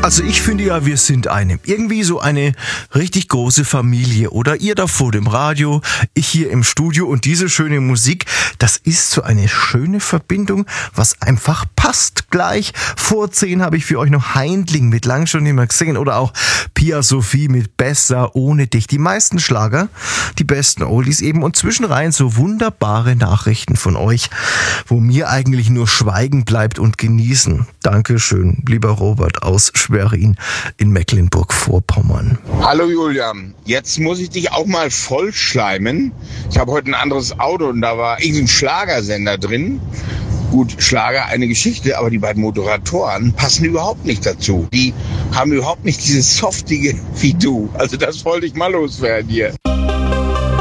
Also ich finde ja, wir sind irgendwie so eine richtig große Familie. Oder ihr da vor dem Radio, ich hier im Studio und diese schöne Musik, das ist so eine schöne Verbindung, was einfach passt. Gleich vor 10 habe ich für euch noch Heindling mit Lang schon nicht mehr gesehen oder auch Pia Sophie mit Besser ohne dich. Die meisten Schlager, die besten Oldies eben und zwischenrein so wunderbare Nachrichten von euch, wo mir eigentlich nur Schweigen bleibt und genießen. Dankeschön, lieber Robert aus Schwerin in Mecklenburg-Vorpommern. Hallo Julian, jetzt muss ich dich auch mal vollschleimen. Ich habe heute ein anderes Auto und da war irgendein Schlagersender drin. Gut, Schlager eine Geschichte, aber die beiden Moderatoren passen überhaupt nicht dazu. Die haben überhaupt nicht dieses Softige wie du. Also das wollte ich mal loswerden hier.